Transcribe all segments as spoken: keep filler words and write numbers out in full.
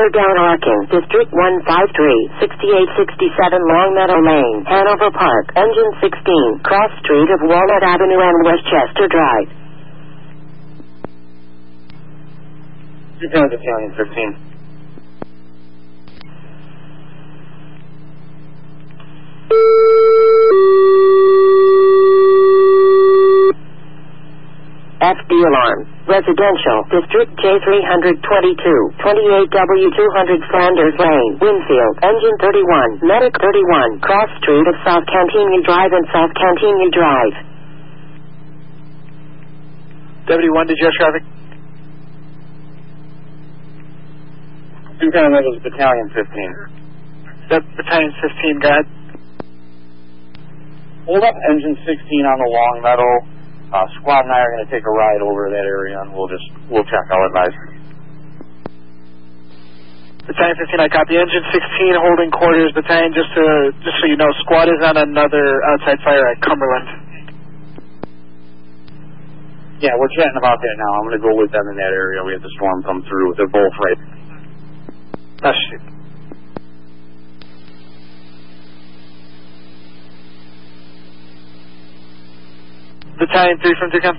Fire down arcing. District one five three, sixty-eight sixty-seven Long Meadow Lane, Hanover Park. Engine sixteen, cross street of Walnut Avenue and Westchester Drive. Lieutenant Battalion fifteen. F D alarm. Residential. District J three twenty-two, twenty-eight W two hundred Flanders Lane, Winfield. Engine thirty-one, Medic thirty-one, cross street of South Cantigny Drive and South Cantigny Drive. Deputy one, did you have traffic? Lieutenant, that was Battalion fifteen. That Battalion fifteen, go ahead. Hold up Engine sixteen on the Long Meadow. Uh, squad and I are going to take a ride over that area, and we'll just, we'll check. I'll advise. Battalion fifteen, I copy. Engine sixteen holding quarters. Battalion, just to, just so you know, squad is on another outside fire at Cumberland. Yeah, we're chatting about that now. I'm going to go with them in that area. We had the storm come through. They're both right. That's shit. Battalion three from Ducom.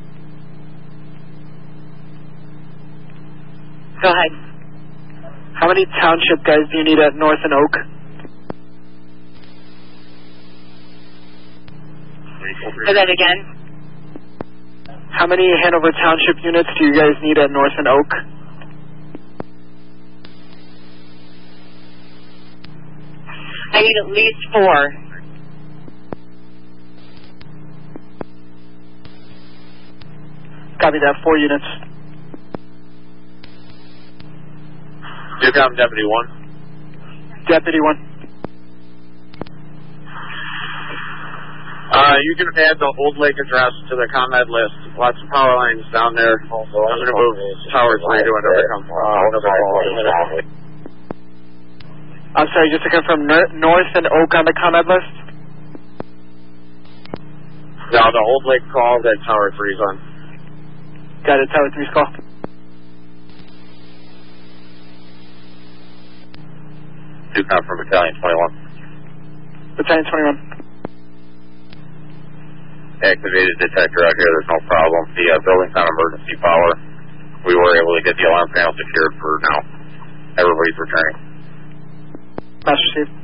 Go ahead. How many township guys do you need at North and Oak? Say that again. How many Hanover Township units do you guys need at North and Oak? I need at least four. Copy that, four units. Ducom, Deputy one. Deputy one. Uh, you can add the Old Lake address to the ComEd list. Lots of power lines down there. I'm going to move Tower three to another company. I'm sorry, just to confirm, North and Oak on the ComEd list? No, the Old Lake call that Tower three's on. Got it, Tower three's call. Ducom from Battalion twenty-one. Battalion twenty-one. Activated detector out here, there's no problem. The uh, building's on emergency power. We were able to get the alarm panel secured for now. Everybody's returning. Master Chief.